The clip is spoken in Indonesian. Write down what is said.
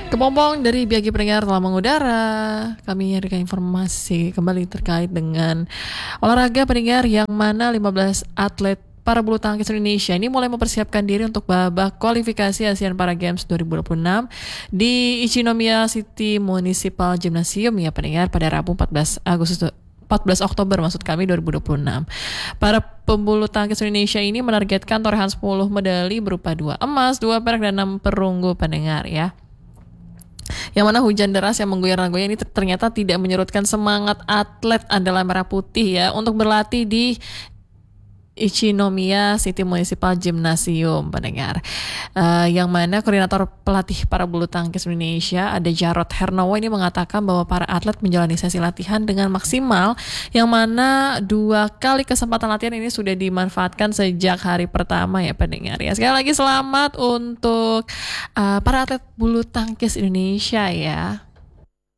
Kepompong dari BAG Pendengar telah mengudara. Kami hadirkan informasi kembali terkait dengan olahraga pendengar yang mana 15 atlet para bulu tangkis Indonesia ini mulai mempersiapkan diri untuk babak kualifikasi ASEAN Para Games 2026 di Ichinomiya City Municipal Gymnasium ya pendengar pada Rabu 14 Oktober maksud kami 2026. Para pembulu tangkis Indonesia ini menargetkan torehan 10 medali berupa 2 emas, 2 perak dan 6 perunggu pendengar ya. Yang mana hujan deras yang mengguyur Nagoya ini ternyata tidak menyurutkan semangat atlet andalan merah putih ya untuk berlatih di Ichinomiya City Municipal Gymnasium pendengar. Yang mana koordinator pelatih para bulu tangkis Indonesia ada Jarod Hernowo ini mengatakan bahwa para atlet menjalani sesi latihan dengan maksimal, yang mana 2 kali kesempatan latihan ini sudah dimanfaatkan sejak hari pertama ya pendengar ya. Sekali lagi selamat untuk para atlet bulu tangkis Indonesia ya.